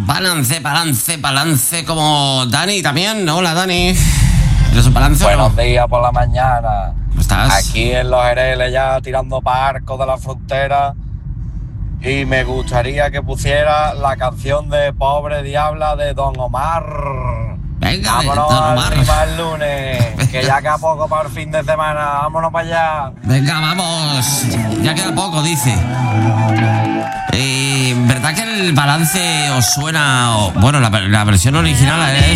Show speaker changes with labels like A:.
A: Balance como Dani también. Hola, Dani. ¿Eres un balance?
B: Buenos días por la mañana.
A: ¿Cómo estás?
B: Aquí en Los Hereles ya tirando para Arcos de la Frontera. Y me gustaría que pusiera la canción de Pobre Diabla de Don Omar.
A: Venga,
B: Vámonos
A: Don Omar.
B: arriba el lunes, que ya queda poco para el fin de semana. Vámonos para allá.
A: Venga, vamos. Ya queda poco, dice. ¿Verdad que el balance os suena? Bueno, la versión original es